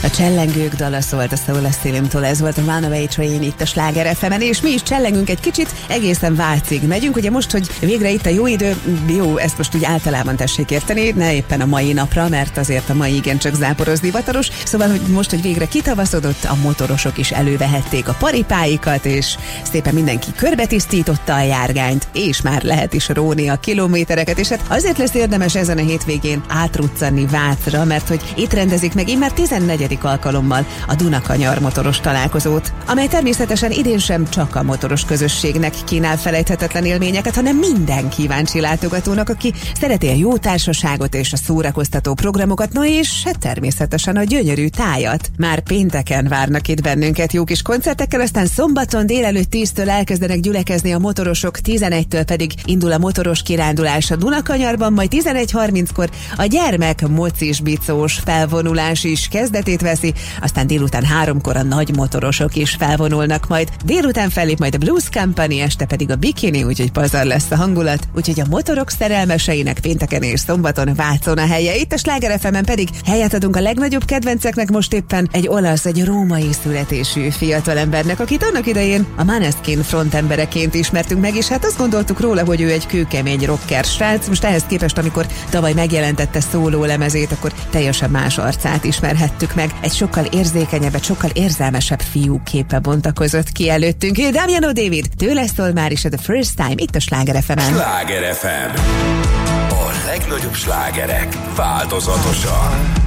A Csellengők dala szólt a Soul Asylum-tól, ez volt a Runaway Train itt a Sláger FM-en, és mi is csellengünk egy kicsit, egészen Vácig megyünk. Ugye most, hogy végre itt a jó idő, jó, ezt most úgy általában tessék érteni, ne éppen a mai napra, mert azért a mai igencsak záporos divataros. Szóval, hogy most, hogy végre kitavaszodott, a motorosok is elővehették a paripáikat, és szépen mindenki körbetisztította a járgányt, és már lehet is róni a kilométereket, és hát azért lesz érdemes ezen a hétvégén átruccanni Vácra, mert hogy itt rendezik meg immár 14. alkalommal a Dunakanyar motoros találkozót, amely természetesen idén sem csak a motoros közösségnek kínál felejthetetlen élményeket, hanem minden kíváncsi látogatónak, aki szereti a jó társaságot és a szórakoztató programokat, no és hát természetesen a gyönyörű tájat. Már pénteken várnak itt bennünket jó kis koncertekkel, aztán szombaton délelőtt 10-től elkezdenek gyülekezni a motorosok, 11-től pedig indul a motoros kirándulás a Dunakanyarban, majd 11:30-kor a gyermek mocis bicós felvonulás is kezdetét veszi, aztán délután 3-kor a nagy motorosok is felvonulnak, majd délután fellép majd a Blues Company, este pedig a Bikini, úgyhogy pazar lesz a hangulat, úgyhogy a motorok szerelmeseinek pénteken és szombaton Vácon a helye. Itt a Sláger FM-en pedig helyet adunk a legnagyobb kedvenceknek, most éppen egy olasz, egy római születésű fiatalembernek, akit annak idején a Måneskin frontembereként ismertünk meg, és hát azt gondoltuk róla, hogy ő egy kőkemény rocker srác. Most ehhez képest, amikor tavaly megjelentette szóló lemezét, akkor teljesen más arcát ismerhettük meg. Egy sokkal érzékenyebb, egy sokkal érzelmesebb fiú képe bontakozott ki előttünk. Damiano David, tőle szól már is a The First Time itt a Sláger FM-en. Sláger FM. A legnagyobb slágerek változatosan.